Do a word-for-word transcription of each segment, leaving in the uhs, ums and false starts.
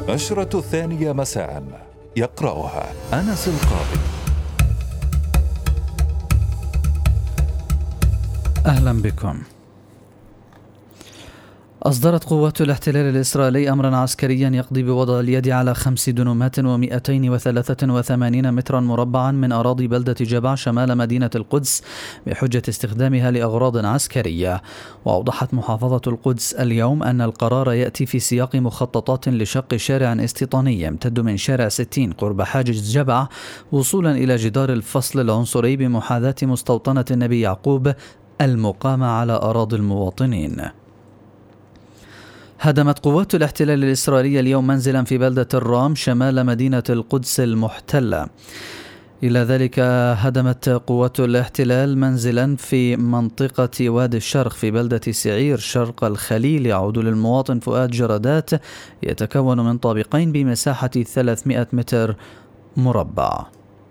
نشرة الثانية مساء، يقرأها أنس القاضي. أهلا بكم. أصدرت قوات الاحتلال الإسرائيلي أمرا عسكريا يقضي بوضع اليد على خمس دنومات ومئتين وثلاثة وثمانين مترا مربعا من أراضي بلدة جبع شمال مدينة القدس بحجة استخدامها لأغراض عسكرية. وأوضحت محافظة القدس اليوم أن القرار يأتي في سياق مخططات لشق شارع استيطاني يمتد من شارع ستين قرب حاجز جبع وصولا إلى جدار الفصل العنصري بمحاذاة مستوطنة النبي يعقوب المقامة على أراضي المواطنين. هدمت قوات الاحتلال الإسرائيلي اليوم منزلا في بلدة الرام شمال مدينة القدس المحتلة. إلى ذلك هدمت قوات الاحتلال منزلا في منطقة وادي الشرق في بلدة سعير شرق الخليل يعود للمواطن فؤاد جرادات يتكون من طابقين بمساحة ثلاثمئة متر مربع.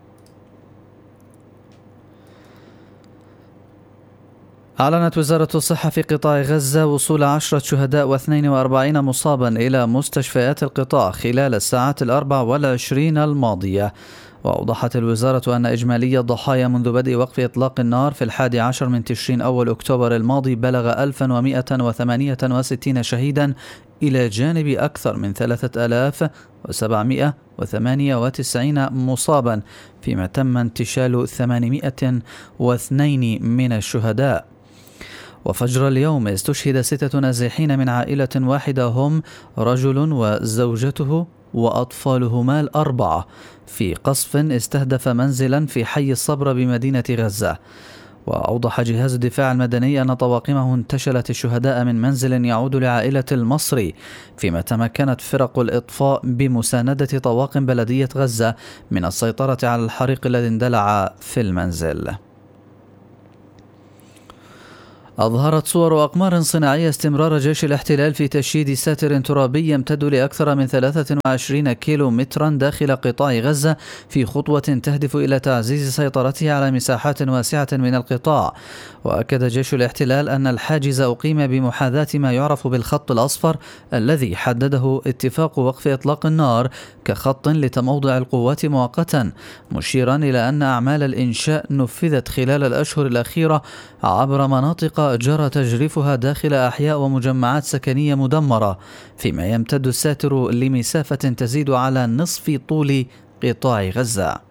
أعلنت وزارة الصحة في قطاع غزة وصول عشرة شهداء واثنين وأربعين مصابا إلى مستشفيات القطاع خلال الساعات الأربع والعشرين الماضية. وأوضحت الوزارة أن إجمالي الضحايا منذ بدء وقف إطلاق النار في الحادي عشر من تشرين أول أكتوبر الماضي بلغ ألف ومئة وثمانية وستين شهيدا إلى جانب أكثر من ثلاثة آلاف وسبعمئة وثمانية وتسعين مصابا، فيما تم انتشال ثمانمئة واثنين من الشهداء. وفجر اليوم استشهد ستة نازحين من عائلة واحدة هم رجل وزوجته وأطفالهما الأربعة في قصف استهدف منزلا في حي الصبر بمدينة غزة. وأوضح جهاز الدفاع المدني أن طواقمه انتشلت الشهداء من منزل يعود لعائلة المصري، فيما تمكنت فرق الإطفاء بمساندة طواقم بلدية غزة من السيطرة على الحريق الذي اندلع في المنزل. أظهرت صور أقمار صناعية استمرار جيش الاحتلال في تشييد ساتر ترابي يمتد لأكثر من ثلاثة وعشرين كيلو مترا داخل قطاع غزة في خطوة تهدف إلى تعزيز سيطرته على مساحات واسعة من القطاع. وأكد جيش الاحتلال أن الحاجز أقيم بمحاذاة ما يعرف بالخط الأصفر الذي حدده اتفاق وقف إطلاق النار كخط لتموضع القوات مؤقتا، مشيرا إلى أن أعمال الإنشاء نفذت خلال الأشهر الأخيرة عبر مناطق جرى تجريفها داخل أحياء ومجمعات سكنية مدمرة، فيما يمتد الساتر لمسافة تزيد على نصف طول قطاع غزة.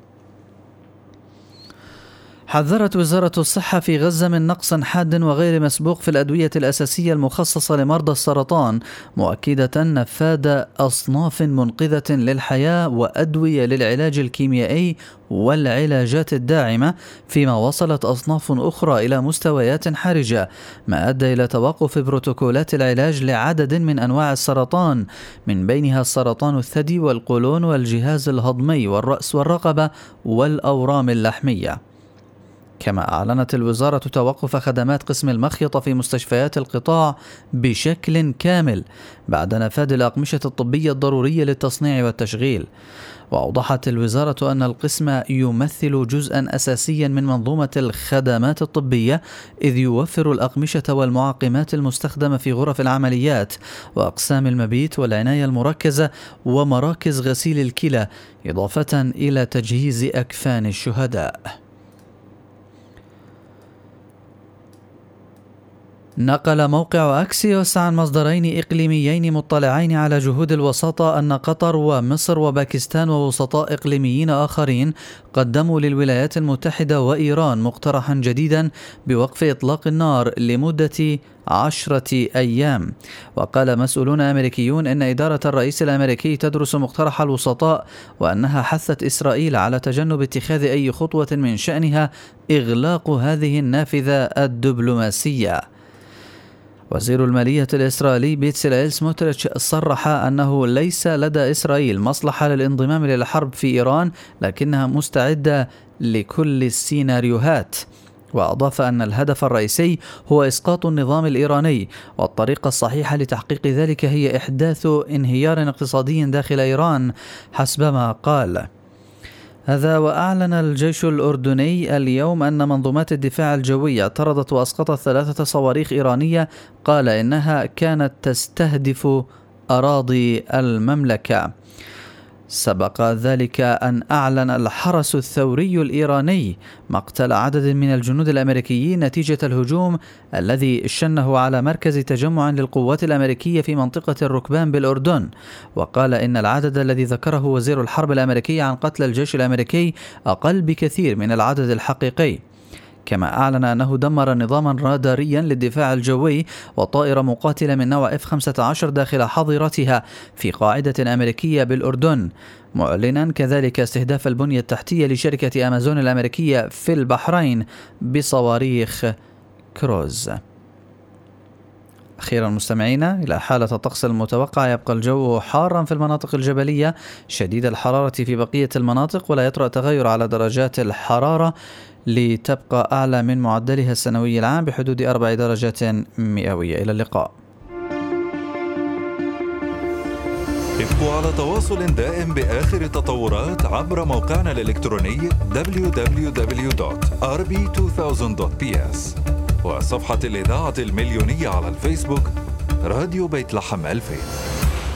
حذرت وزارة الصحة في غزة من نقص حاد وغير مسبوق في الأدوية الأساسية المخصصة لمرضى السرطان، مؤكدة نفاذ أصناف منقذة للحياة وأدوية للعلاج الكيميائي والعلاجات الداعمة، فيما وصلت أصناف أخرى إلى مستويات حرجة، ما أدى إلى توقف بروتوكولات العلاج لعدد من أنواع السرطان، من بينها السرطان الثدي والقولون والجهاز الهضمي والرأس والرقبة والأورام اللحمية. كما أعلنت الوزارة توقف خدمات قسم المخيط في مستشفيات القطاع بشكل كامل بعد نفاذ الأقمشة الطبية الضرورية للتصنيع والتشغيل. وأوضحت الوزارة أن القسم يمثل جزءا أساسيا من منظومة الخدمات الطبية، إذ يوفر الأقمشة والمعقمات المستخدمة في غرف العمليات وأقسام المبيت والعناية المركزة ومراكز غسيل الكلى، إضافة إلى تجهيز أكفان الشهداء. نقل موقع أكسيوس عن مصدرين إقليميين مطلعين على جهود الوساطة أن قطر ومصر وباكستان ووسطاء إقليميين آخرين قدموا للولايات المتحدة وإيران مقترحا جديدا بوقف إطلاق النار لمدة عشرة أيام. وقال مسؤولون أمريكيون إن إدارة الرئيس الأمريكي تدرس مقترح الوسطاء، وأنها حثت إسرائيل على تجنب اتخاذ أي خطوة من شأنها إغلاق هذه النافذة الدبلوماسية. وزير المالية الإسرائيلي بيتسلائيل سموتريتش صرح أنه ليس لدى إسرائيل مصلحة للانضمام للحرب في إيران، لكنها مستعدة لكل السيناريوهات. وأضاف أن الهدف الرئيسي هو إسقاط النظام الإيراني، والطريقة الصحيحة لتحقيق ذلك هي إحداث انهيار اقتصادي داخل إيران حسب ما قال. هذا وأعلن الجيش الأردني اليوم أن منظومات الدفاع الجوي اعترضت وأسقطت ثلاثة صواريخ إيرانية قال إنها كانت تستهدف أراضي المملكة. سبق ذلك أن أعلن الحرس الثوري الإيراني مقتل عدد من الجنود الأمريكيين نتيجة الهجوم الذي شنه على مركز تجمع للقوات الأمريكية في منطقة الركبان بالأردن، وقال إن العدد الذي ذكره وزير الحرب الأمريكي عن قتل الجيش الأمريكي أقل بكثير من العدد الحقيقي. كما أعلن أنه دمر نظاما راداريا للدفاع الجوي وطائرة مقاتلة من نوع إف خمسة عشر داخل حظيرتها في قاعدة أمريكية بالأردن، معلنا كذلك استهداف البنية التحتية لشركة أمازون الأمريكية في البحرين بصواريخ كروز. أخيرا مستمعينا، إلى حالة الطقس المتوقع، يبقى الجو حارا في المناطق الجبلية شديد الحرارة في بقية المناطق، ولا يطرأ تغير على درجات الحرارة لتبقى أعلى من معدلها السنوي العام بحدود أربع درجات مئوية. إلى اللقاء. ابقوا على تواصل دائم بآخر التطورات عبر موقعنا الإلكتروني دبليو دبليو دبليو دوت آر بي ألفين دوت بي إس وصفحة الإذاعة المليونية على الفيسبوك راديو بيت لحم ألفين.